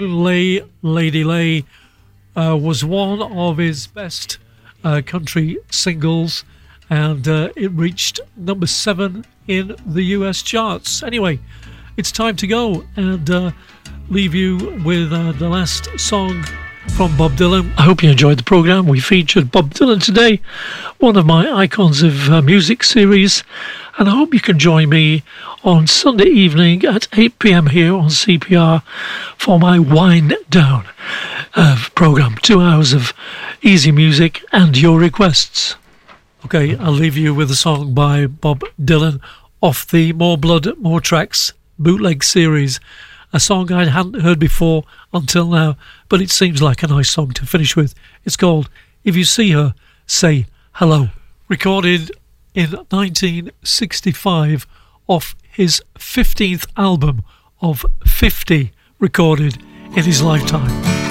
Lady Lay was one of his best country singles, and it reached number 7 in the US charts. Anyway, it's time to go and leave you with the last song from Bob Dylan. I hope you enjoyed the programme. We featured Bob Dylan today, one of my icons of music series, and I hope you can join me on Sunday evening at 8 p.m. here on CPR for my wind down programme. 2 hours of easy music and your requests. Okay, I'll leave you with a song by Bob Dylan off the More Blood, More Tracks bootleg series. A song I hadn't heard before until now, but it seems like a nice song to finish with. It's called If You See Her, Say Hello. Recorded in 1965 off his 15th album of 50 recorded in his lifetime.